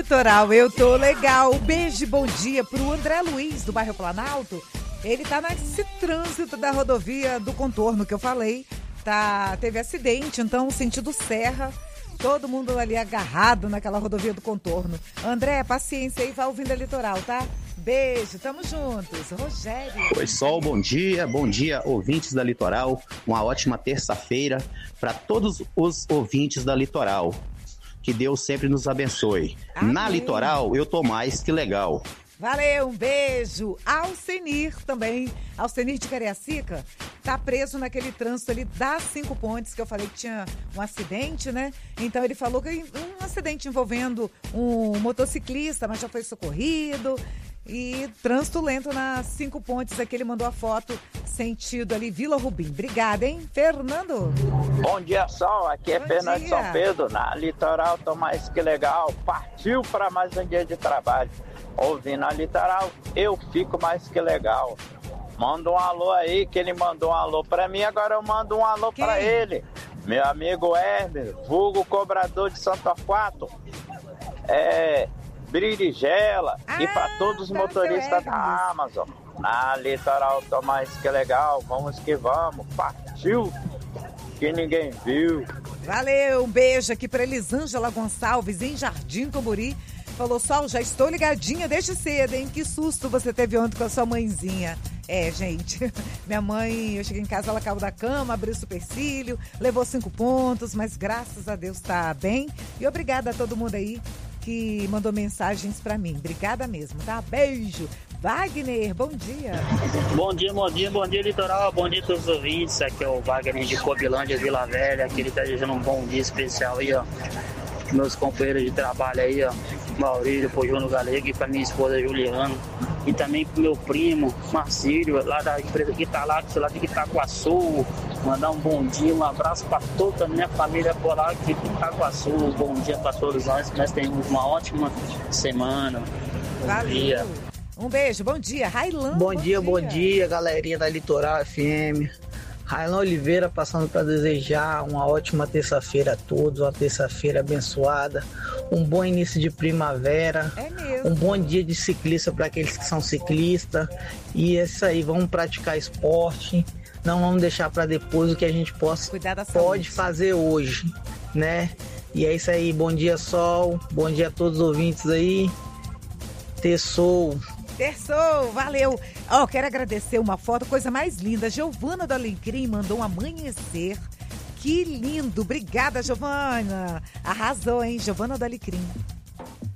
Litoral, eu tô legal. Beijo e bom dia pro André Luiz, do bairro Planalto. Ele tá nesse trânsito da rodovia do contorno que eu falei. Teve acidente, então sentido Serra. Todo mundo ali agarrado naquela rodovia do contorno. André, paciência aí, vai ouvindo a Litoral, tá? Beijo, tamo juntos. Rogério. Oi, Sol, bom dia, ouvintes da Litoral. Uma ótima terça-feira para todos os ouvintes da Litoral. Que Deus sempre nos abençoe. Amém. Na Litoral, eu tô mais que legal. Valeu, um beijo. Alcenir também. Alcenir de Cariacica tá preso naquele trânsito ali das 5 Pontes, que eu falei que tinha um acidente, né? Então ele falou que um acidente envolvendo um motociclista, mas já foi socorrido. E trânsito lento nas 5 Pontes, aqui ele mandou a foto, sentido ali, Vila Rubim. Obrigada, hein, Fernando? Bom dia, Sol. Aqui é Fernando de São Pedro. Na Litoral, tô mais que legal. Partiu para mais um dia de trabalho. Ouvindo a Litoral, eu fico mais que legal. Manda um alô aí, que ele mandou um alô para mim, agora eu mando um alô para ele. Meu amigo Hermes, vulgo cobrador de Santo Torquato. Brilhigela e para todos os motoristas da Amazon. Na Litoral, tô mais que legal. Vamos que vamos. Partiu que ninguém viu. Valeu, um beijo aqui para Elisângela Gonçalves, em Jardim Camburi. Falou, Sol, já estou ligadinha desde cedo, hein? Que susto você teve ontem com a sua mãezinha. Gente, minha mãe, eu cheguei em casa, ela caiu da cama, abriu o supercílio, levou 5 pontos, mas graças a Deus tá bem. E obrigada a todo mundo aí que mandou mensagens pra mim. Obrigada mesmo, tá? Beijo. Wagner, bom dia. Bom dia, Litoral. Bom dia a todos os ouvintes. Aqui é o Wagner de Cobilândia, Vila Velha. Que ele tá desejando um bom dia especial aí, ó. Meus companheiros de trabalho aí, ó. Maurílio, pro Júnior Galego e pra minha esposa Juliana. E também pro meu primo, Marcílio, lá da empresa que tá lá de Itaguaçu. Mandar um bom dia, um abraço pra toda a minha família por lá de Itaguaçu. Bom dia pra todos nós tenhamos uma ótima semana. Valeu. Dia. Um beijo, bom dia, Railan. Bom dia, galerinha da Litoral FM. Railan Oliveira passando para desejar uma ótima terça-feira a todos, uma terça-feira abençoada, um bom início de primavera, um bom dia de ciclista para aqueles que são ciclistas. E é isso aí, vamos praticar esporte, não vamos deixar para depois o que a gente pode fazer hoje, né? E é isso aí, bom dia, Sol, bom dia a todos os ouvintes aí. Terçou, valeu. Quero agradecer uma foto, coisa mais linda. Giovana do Alecrim mandou um amanhecer. Que lindo. Obrigada, Giovana. Arrasou, hein? Giovana do Alecrim.